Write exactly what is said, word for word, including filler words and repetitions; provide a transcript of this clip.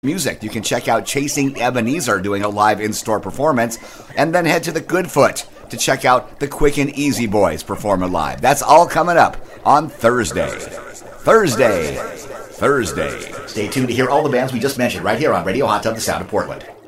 music. You can check out Chasing Ebenezer doing a live in-store performance, and then head to the Goodfoot to check out the Quick and Easy Boys performing live. That's all coming up on Thursday. Thursday. Thursday. Stay tuned to hear all the bands we just mentioned right here on Radio Hot Tub, the Sound of Portland.